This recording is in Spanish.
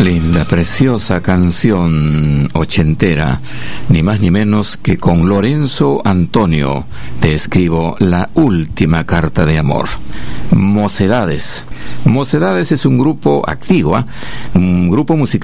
Linda, preciosa canción ochentera, ni más ni menos que con Lorenzo Antonio te escribo la última carta de amor. Mocedades. Mocedades es un grupo activo, un grupo musical